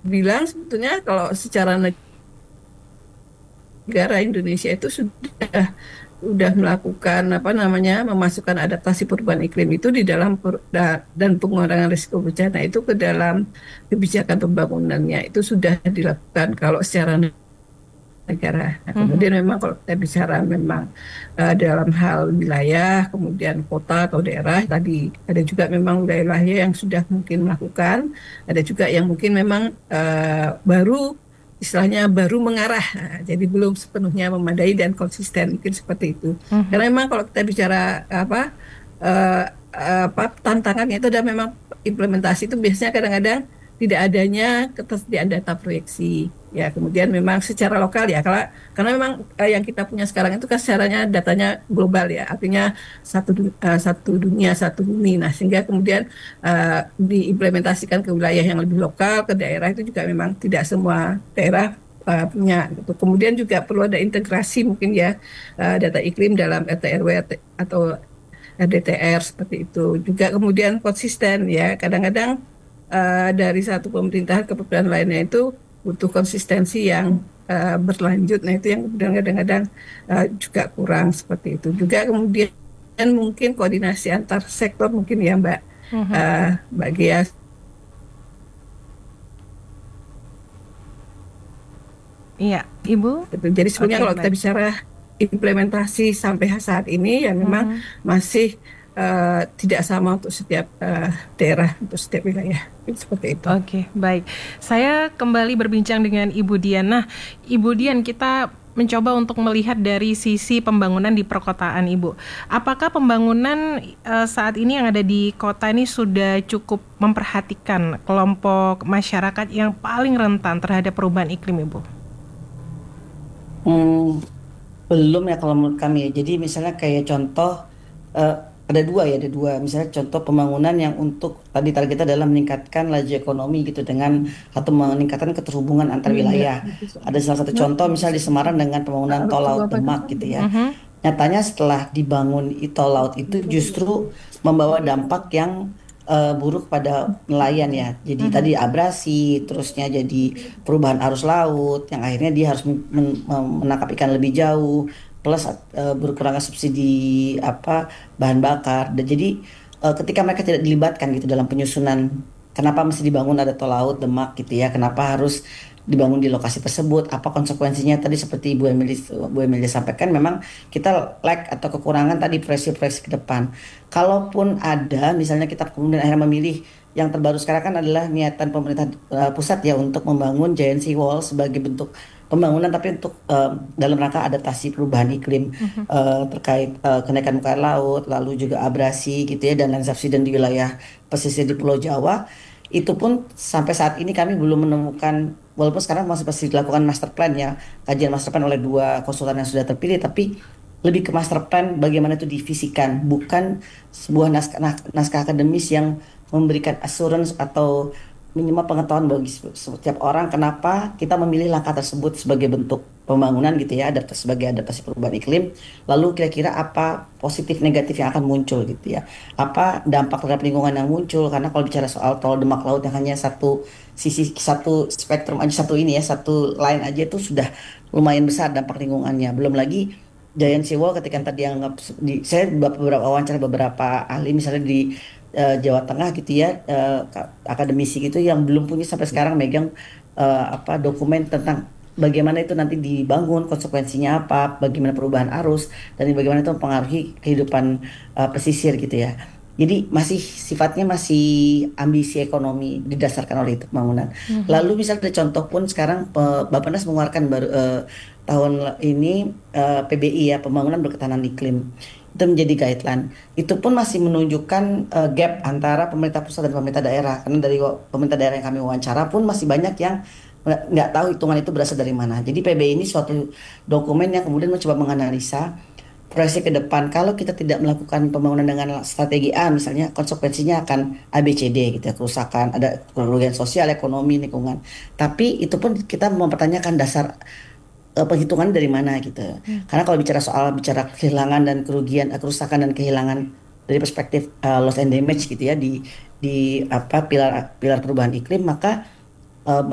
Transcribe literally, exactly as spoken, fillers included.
bilang sebetulnya kalau secara negara Indonesia itu sudah sudah melakukan apa namanya memasukkan adaptasi perubahan iklim itu di dalam per- da- dan pengurangan risiko bencana itu ke dalam kebijakan pembangunannya itu sudah dilakukan kalau secara negara. Nah, Mhm. kemudian memang kalau kita bicara memang eh, dalam hal wilayah, kemudian kota atau daerah tadi ada juga memang wilayah yang sudah mungkin melakukan, ada juga yang mungkin memang eh, baru istilahnya baru mengarah. Nah, jadi belum sepenuhnya memadai dan konsisten mungkin seperti itu. Mhm. Karena memang kalau kita bicara apa eh, apa tantangannya itu ada memang implementasi itu biasanya kadang-kadang tidak adanya ketersediaan data proyeksi. Ya, kemudian memang secara lokal ya, kalau karena memang eh, yang kita punya sekarang itu kan secaranya datanya global ya, artinya satu du- eh, satu dunia satu bumi. Nah, sehingga kemudian eh, diimplementasikan ke wilayah yang lebih lokal, ke daerah itu juga memang tidak semua daerah eh, punya. Gitu. Kemudian juga perlu ada integrasi mungkin ya eh, data iklim dalam R T R W atau R D T R seperti itu. Juga kemudian konsisten ya, kadang-kadang eh, dari satu pemerintahan ke pemerintahan lainnya itu butuh konsistensi yang eh, berlanjut. Nah itu yang kemudian kadang-kadang eh, juga kurang seperti itu. Juga kemudian mungkin koordinasi antar sektor mungkin ya Mbak Mhm. eh, Mbak Gia. Iya, Ibu. Gitu. Jadi sebenarnya Oke, kalau kita baik. bicara implementasi sampai saat ini ya memang Mhm. masih eh, tidak sama untuk setiap eh, daerah, untuk setiap wilayah. Seperti itu. Oke, baik. Saya kembali berbincang dengan Ibu Dian. Nah, Ibu Dian, kita mencoba untuk melihat dari sisi pembangunan di perkotaan, Ibu. Apakah pembangunan eh, saat ini yang ada di kota ini sudah cukup memperhatikan kelompok masyarakat yang paling rentan terhadap perubahan iklim, Ibu? Hmm, belum ya kalau menurut kami ya. Jadi misalnya kayak contoh eh, ada dua ya, ada dua. Misalnya contoh pembangunan yang untuk tadi target kita adalah meningkatkan laju ekonomi gitu dengan atau meningkatkan keterhubungan antar Enggak, wilayah. itu Ada soalnya. salah satu Nah, contoh misalnya di Semarang dengan pembangunan harus tol tunggu laut apa Demak dulu? gitu ya. Mhm. Nyatanya setelah dibangun i- tol laut itu justru membawa dampak yang eh, buruk pada nelayan ya. Jadi tadi Mhm. abrasi, terusnya jadi perubahan arus laut yang akhirnya dia harus men- men- menangkap ikan lebih jauh plus eh, berkurangnya subsidi apa bahan bakar. Dan jadi eh, ketika mereka tidak dilibatkan gitu dalam penyusunan kenapa mesti dibangun ada tol laut Demak gitu ya, kenapa harus dibangun di lokasi tersebut, apa konsekuensinya tadi seperti Bu Emily Bu Emily sampaikan memang kita lack atau kekurangan tadi proyeksi-proyeksi ke depan. Kalaupun ada misalnya kita kemudian akhirnya memilih yang terbaru sekarang kan adalah niatan pemerintah eh, pusat ya untuk membangun Giant Sea Wall sebagai bentuk pembangunan tapi untuk eh, dalam rangka adaptasi perubahan iklim Mhm. eh, terkait eh, kenaikan muka air laut, lalu juga abrasi gitu ya dan lain subsiden di wilayah pesisir di Pulau Jawa. Itu pun sampai saat ini kami belum menemukan walaupun sekarang masih pasti dilakukan master plan ya, kajian master plan oleh dua konsultan yang sudah terpilih tapi lebih ke master plan bagaimana itu divisikan, bukan sebuah naskah, naskah akademis yang memberikan assurance atau minimal pengetahuan bagi setiap orang kenapa kita memilih langkah tersebut sebagai bentuk pembangunan gitu ya, adaptasi sebagai adaptasi perubahan iklim. Lalu kira-kira apa positif negatif yang akan muncul gitu ya. Apa dampak terhadap lingkungan yang muncul karena kalau bicara soal tol Demak Laut yang hanya satu sisi satu spektrum aja satu ini ya, satu line aja itu sudah lumayan besar dampak lingkungannya. Belum lagi Giant Sea Wall ketika tadi yang di, saya beberapa wawancara beberapa ahli misalnya di eh, Jawa Tengah gitu ya eh, akademisi gitu yang belum punya sampai sekarang megang eh, apa dokumen tentang bagaimana itu nanti dibangun konsekuensinya apa bagaimana perubahan arus dan bagaimana itu mempengaruhi kehidupan eh, pesisir gitu ya. Jadi masih sifatnya masih ambisi ekonomi didasarkan oleh itu pembangunan. Mhm. Lalu misalnya ada contoh pun sekarang eh, Bappenas mengeluarkan baru eh, tahun ini eh, P B I ya pembangunan berketahanan iklim itu menjadi guideline. Itu pun masih menunjukkan eh, gap antara pemerintah pusat dan pemerintah daerah. Karena dari wa- pemerintah daerah yang kami wawancara pun masih banyak yang nggak nggak tahu hitungan itu berasal dari mana. Jadi P B I ini suatu dokumen yang kemudian mencoba menganalisa proyeksi ke depan. Kalau kita tidak melakukan pembangunan dengan strategi A, misalnya konsekuensinya akan A B C D gitu ya, kerusakan, ada kerugian sosial, ekonomi, lingkungan. Tapi itu pun kita mempertanyakan dasar eh, perhitungan dari mana gitu. Karena kalau bicara soal bicara kehilangan dan kerugian, eh, kerusakan dan kehilangan dari perspektif eh, loss and damage gitu ya di di apa pilar pilar perubahan iklim maka eh,